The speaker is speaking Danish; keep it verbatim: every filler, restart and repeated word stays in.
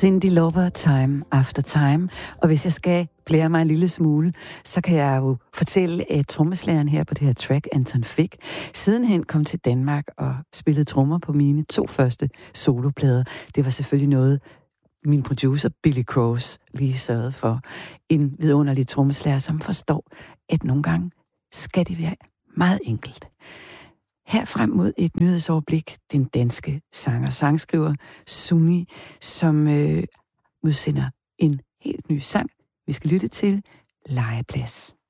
Cyndi Lauper, Time After Time. Og hvis jeg skal blære mig en lille smule, så kan jeg jo fortælle, at trommeslageren her på det her track, Anton Fig, sidenhen kom til Danmark og spillede trommer på mine to første soloplader. Det var selvfølgelig noget, min producer Billy Cross lige sørgede for. En vidunderlig trommeslager, som forstår, at nogle gange skal det være meget enkelt. Her frem mod et nyhedsoverblik, den danske sanger sangskriver Sunni, som øh, udsender en helt ny sang. Vi skal lytte til Legeplads.